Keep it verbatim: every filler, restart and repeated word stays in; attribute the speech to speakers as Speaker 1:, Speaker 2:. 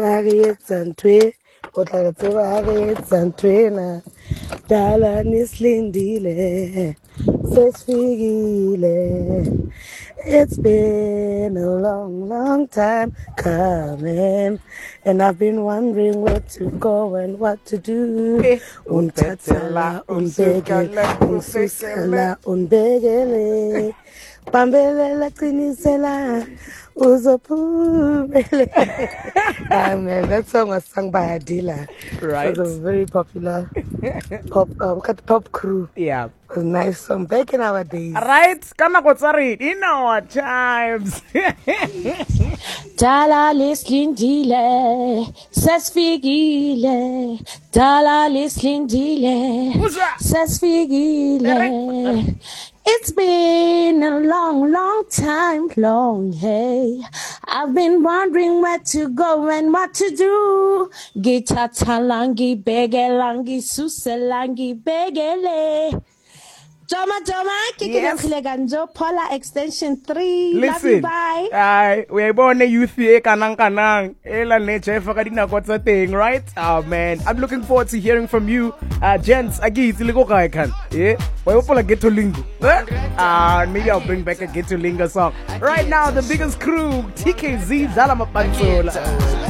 Speaker 1: Santwe, Otlakatseba Santwena, Dala Nislindile, Sesfigile. It's been a long, long time coming, and I've been wondering where to go and what to do. Untatala, unbegele, unsusela, unbegele, pambelela qinisela, uzopumele. Ah man, that song was sung by Adila.
Speaker 2: Right.
Speaker 1: It was a very popular pop, um, pop crew.
Speaker 2: Yeah.
Speaker 1: It was a nice song back in our days.
Speaker 2: Right? Kana kotsari in our times.
Speaker 3: Dala lislindile, sesfigile. Dala lislindile, sesfigile. It's been a long, long time, long, hey. I've been wondering where to go and what to do. Gita talangi, begelangi, suselangi, begele. Joma Joma,
Speaker 2: Yes.
Speaker 3: Kikiganjo, Paula Extension three.
Speaker 2: Listen,
Speaker 3: Love you, bye.
Speaker 2: Ay, we born a youth here, kanang kanang. Ela nature, fakadina kotsa thing, right? Oh man, I'm looking forward to hearing from you, uh, gents. Agi, iligo kai kan. Yeah, we hope like get to lingo. Ah, maybe I'll bring back a get to lingo song. Right now, the biggest crew, T K Z, Zalama Pansola.